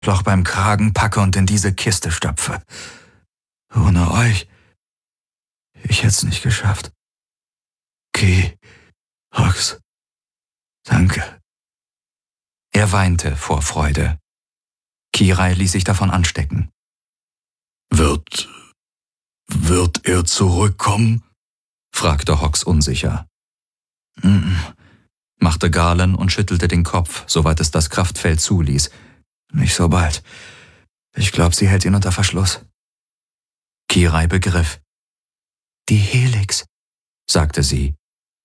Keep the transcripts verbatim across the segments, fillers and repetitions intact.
Loch beim Kragen packe und in diese Kiste stopfe. Ohne euch, ich hätt's nicht geschafft. Key, Hox, danke. Er weinte vor Freude. Kirai ließ sich davon anstecken. Wird, wird er zurückkommen? Fragte Hox unsicher. Mm, machte Galen und schüttelte den Kopf, soweit es das Kraftfeld zuließ. Nicht so bald. Ich glaube, sie hält ihn unter Verschluss. Kirai begriff. Die Helix, sagte sie.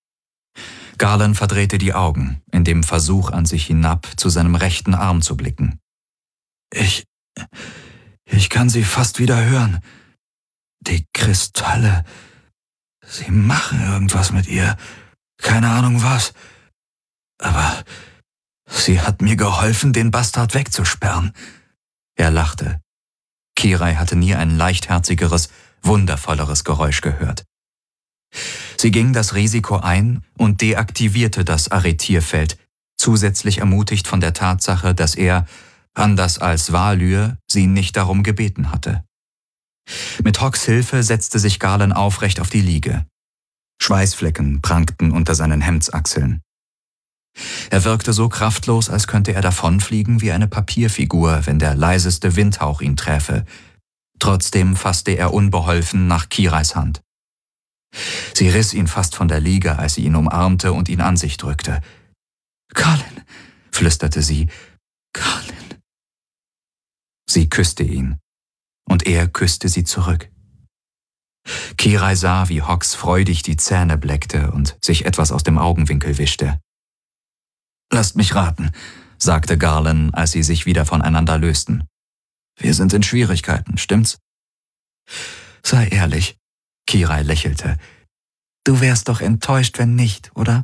Galen verdrehte die Augen, in dem Versuch, an sich hinab zu seinem rechten Arm zu blicken. Ich, ich kann sie fast wieder hören. Die Kristalle, sie machen irgendwas mit ihr. Keine Ahnung was. Aber sie hat mir geholfen, den Bastard wegzusperren. Er lachte. Kirai hatte nie ein leichtherzigeres, wundervolleres Geräusch gehört. Sie ging das Risiko ein und deaktivierte das Arretierfeld, zusätzlich ermutigt von der Tatsache, dass er, anders als Valyr, sie nicht darum gebeten hatte. Mit Hox Hilfe setzte sich Galen aufrecht auf die Liege. Schweißflecken prangten unter seinen Hemdsachseln. Er wirkte so kraftlos, als könnte er davonfliegen wie eine Papierfigur, wenn der leiseste Windhauch ihn träfe. Trotzdem fasste er unbeholfen nach Kirais Hand. Sie riss ihn fast von der Liege, als sie ihn umarmte und ihn an sich drückte. »Galen«, flüsterte sie, »Galen.« Sie küsste ihn, und er küsste sie zurück. Kirai sah, wie Hox freudig die Zähne bleckte und sich etwas aus dem Augenwinkel wischte. »Lasst mich raten«, sagte Galen, als sie sich wieder voneinander lösten. »Wir sind in Schwierigkeiten, stimmt's?« »Sei ehrlich«, Kirai lächelte. »Du wärst doch enttäuscht, wenn nicht, oder?«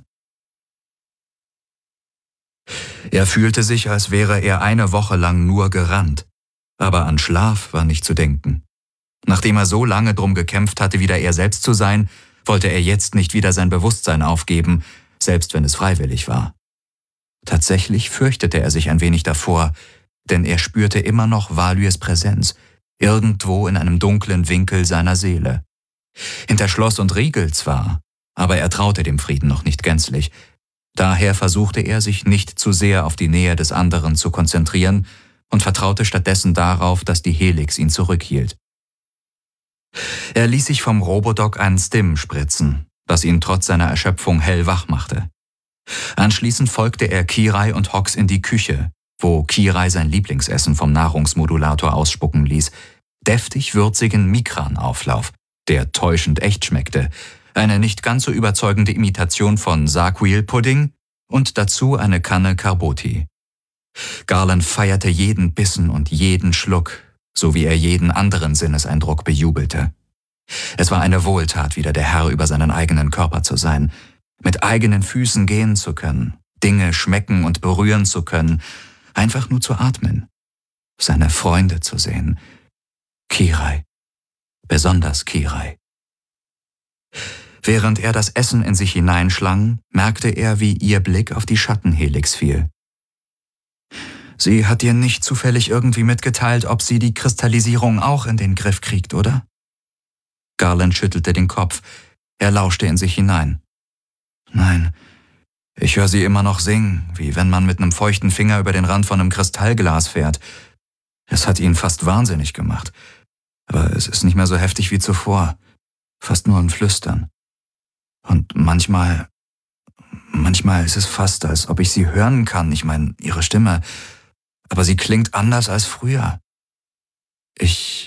Er fühlte sich, als wäre er eine Woche lang nur gerannt. Aber an Schlaf war nicht zu denken. Nachdem er so lange drum gekämpft hatte, wieder er selbst zu sein, wollte er jetzt nicht wieder sein Bewusstsein aufgeben, selbst wenn es freiwillig war. Tatsächlich fürchtete er sich ein wenig davor, denn er spürte immer noch Valyrs Präsenz, irgendwo in einem dunklen Winkel seiner Seele. Hinter Schloss und Riegel zwar, aber er traute dem Frieden noch nicht gänzlich. Daher versuchte er, sich nicht zu sehr auf die Nähe des anderen zu konzentrieren und vertraute stattdessen darauf, dass die Helix ihn zurückhielt. Er ließ sich vom Robodoc einen Stim spritzen, was ihn trotz seiner Erschöpfung hellwach machte. Anschließend folgte er Kirai und Hox in die Küche, wo Kirai sein Lieblingsessen vom Nahrungsmodulator ausspucken ließ, deftig würzigen Mikran-Auflauf, der täuschend echt schmeckte, eine nicht ganz so überzeugende Imitation von Sarquil-Pudding und dazu eine Kanne Carboti. Galen feierte jeden Bissen und jeden Schluck, so wie er jeden anderen Sinneseindruck bejubelte. Es war eine Wohltat, wieder der Herr über seinen eigenen Körper zu sein, mit eigenen Füßen gehen zu können, Dinge schmecken und berühren zu können, einfach nur zu atmen, seine Freunde zu sehen. Kirai, besonders Kirai. Während er das Essen in sich hineinschlang, merkte er, wie ihr Blick auf die Schattenhelix fiel. Sie hat dir nicht zufällig irgendwie mitgeteilt, ob sie die Kristallisierung auch in den Griff kriegt, oder? Galen schüttelte den Kopf. Er lauschte in sich hinein. Nein, ich höre sie immer noch singen, wie wenn man mit einem feuchten Finger über den Rand von einem Kristallglas fährt. Es hat ihn fast wahnsinnig gemacht. Aber es ist nicht mehr so heftig wie zuvor. Fast nur ein Flüstern. Und manchmal, manchmal ist es fast, als ob ich sie hören kann. Ich meine, ihre Stimme. Aber sie klingt anders als früher. Ich,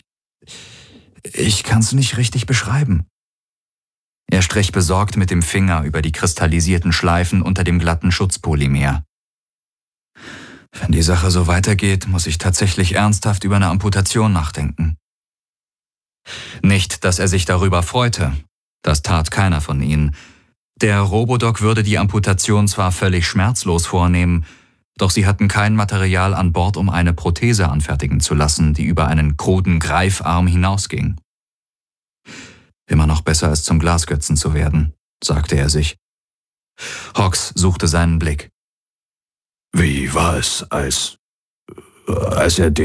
ich kann's nicht richtig beschreiben. Er strich besorgt mit dem Finger über die kristallisierten Schleifen unter dem glatten Schutzpolymer. Wenn die Sache so weitergeht, muss ich tatsächlich ernsthaft über eine Amputation nachdenken. Nicht, dass er sich darüber freute. Das tat keiner von ihnen. Der Robodoc würde die Amputation zwar völlig schmerzlos vornehmen, doch sie hatten kein Material an Bord, um eine Prothese anfertigen zu lassen, die über einen kruden Greifarm hinausging. Immer noch besser, als zum Glasgötzen zu werden, sagte er sich. Hox suchte seinen Blick. Wie war es, als... als er